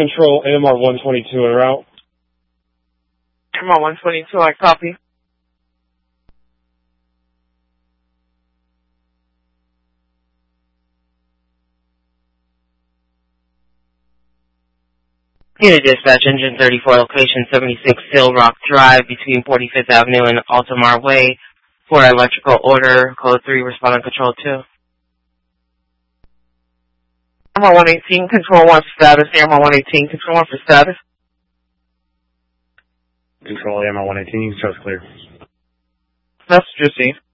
Control, AMR 122 en route. AMR 122, I copy. Unit Dispatch, Engine 34, location 76 Hill Rock Drive between 45th Avenue and Altamar Way. For electrical order, code 3, respond on Control 2. AMR 118, Control 1 for status. AMR 118, Control 1 for status. Control, AMR 118, you can start clear. Message received.